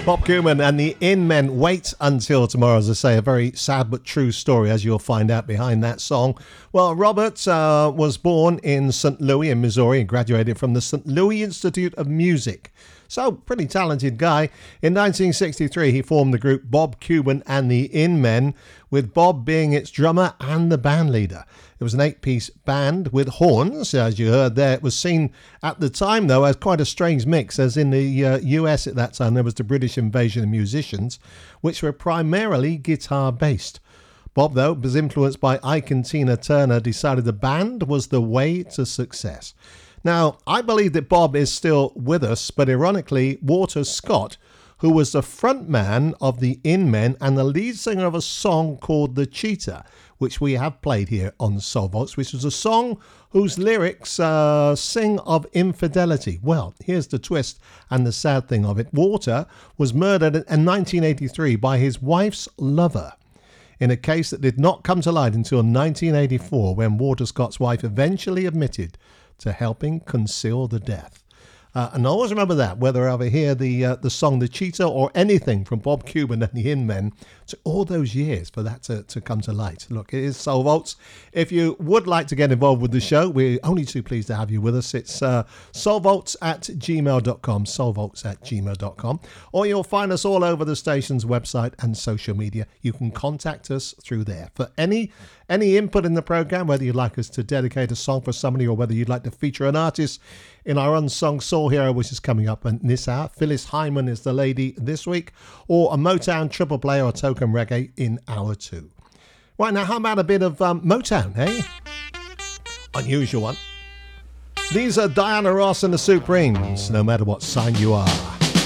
Bob Kuban and the In Men. Wait until tomorrow, as I say, a very sad but true story, as you'll find out behind that song. Well, Robert was born in St. Louis in Missouri and graduated from the St. Louis Institute of Music. So, pretty talented guy. In 1963, he formed the group Bob Kuban and the In Men, with Bob being its drummer and the band leader. It was an 8-piece band with horns, as you heard there. It was seen at the time, though, as quite a strange mix, as in the US at that time, there was the British invasion of musicians, which were primarily guitar-based. Bob, though, was influenced by Ike and Tina Turner, decided the band was the way to success. Now, I believe that Bob is still with us, but ironically, Walter Scott, who was the front man of the In Men and the lead singer of a song called The Cheetah, which we have played here on Soul Vaults, which was a song whose lyrics sing of infidelity. Well, here's the twist and the sad thing of it. Walter was murdered in 1983 by his wife's lover, in a case that did not come to light until 1984, when Walter Scott's wife eventually admitted to helping conceal the death. And I always remember that, whether I ever hear the song The Cheetah or anything from Bob Kuban and the In Men, to all those years for that to come to light. Look, it is Soul Vaults. If you would like to get involved with the show, we're only too pleased to have you with us. It's soulvaults@gmail.com, soulvaults@gmail.com, or you'll find us all over the station's website and social media. You can contact us through there. For any input in the program, whether you'd like us to dedicate a song for somebody or whether you'd like to feature an artist in our unsung soul hero, which is coming up in this hour. Phyllis Hyman is the lady this week, or a Motown triple play or token reggae in hour 2. Right, now how about a bit of Motown, hey? Unusual one. These are Diana Ross and the Supremes, No Matter What Sign You Are.